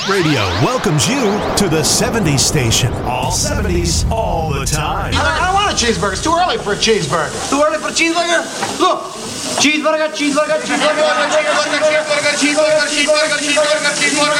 Net Radio welcomes you to the 70s station. All 70s, all the time. I don't want a cheeseburger. It's too early for a cheeseburger. Too early for a cheeseburger? Look. Cheeseburger, cheeseburger, cheeseburger, cheeseburger, cheeseburger, cheeseburger, cheeseburger, cheeseburger, cheeseburger, cheeseburger.